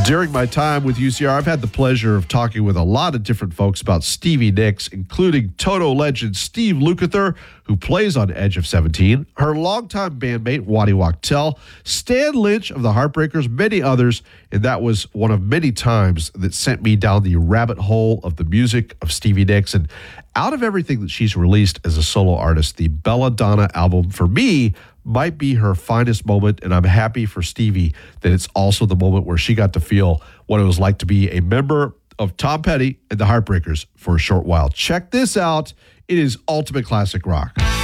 During my time with UCR, I've had the pleasure of talking with a lot of different folks about Stevie Nicks, including Toto legend Steve Lukather, who plays on Edge of 17, her longtime bandmate Waddy Wachtel, Stan Lynch of the Heartbreakers, many others, and that was one of many times that sent me down the rabbit hole of the music of Stevie Nicks. And out of everything that she's released as a solo artist, the Belladonna album, for me, might be her finest moment, and I'm happy for Stevie that it's also the moment where she got to feel what it was like to be a member of Tom Petty and the Heartbreakers for a short while. Check this out. It is ultimate classic rock.